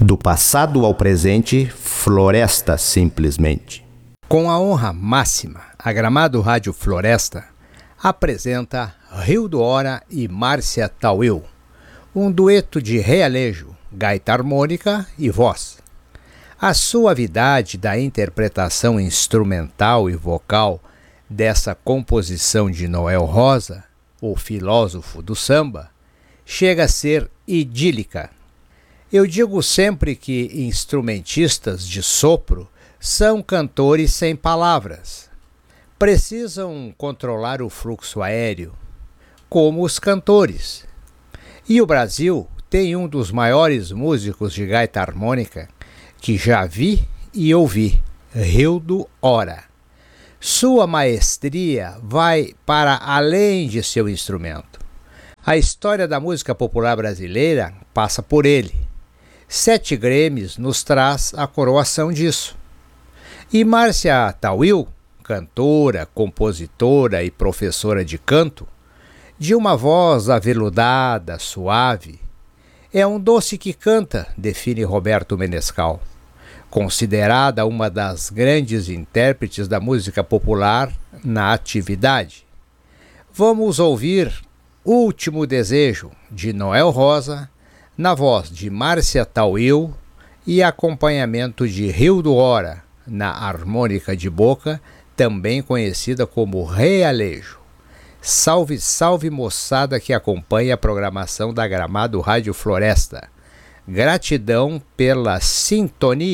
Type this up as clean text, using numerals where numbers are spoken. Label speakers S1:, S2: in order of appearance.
S1: Do passado ao presente, Floresta simplesmente.
S2: Com a honra máxima, a Gramado Rádio Floresta apresenta Rio do Hora e Márcia Tawil, um dueto de realejo, gaita harmônica e voz. A suavidade da interpretação instrumental e vocal dessa composição de Noel Rosa, o filósofo do samba, chega a ser idílica. Eu digo sempre que instrumentistas de sopro são cantores sem palavras. Precisam controlar o fluxo aéreo, como os cantores. E o Brasil tem um dos maiores músicos de gaita harmônica que já vi e ouvi, Rio do Hora. Sua maestria vai para além de seu instrumento. A história da música popular brasileira passa por ele. 7 Grêmios nos traz a coroação disso. E Márcia Tawil, cantora, compositora e professora de canto, de uma voz aveludada, suave, é um doce que canta, define Roberto Menescal, considerada uma das grandes intérpretes da música popular na atividade. Vamos ouvir Último Desejo, de Noel Rosa, na voz de Márcia Tawil e acompanhamento de Rio do Hora, na harmônica de boca, também conhecida como realejo. Salve, salve moçada que acompanha a programação da Gramado Rádio Floresta. Gratidão pela sintonia.